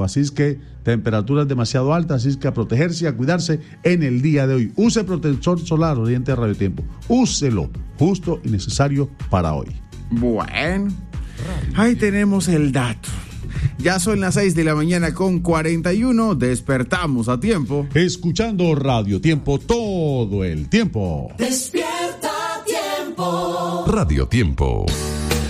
Así es que temperaturas demasiado altas, así es que a protegerse y a cuidarse en el día de hoy. Use protector solar, oyente de Radio Tiempo. Úselo, justo y necesario para hoy. Bueno, ahí tenemos el dato. Ya son las 6:41 a.m. Despertamos a tiempo. Escuchando Radio Tiempo todo el tiempo. Despierta a tiempo. Radio Tiempo.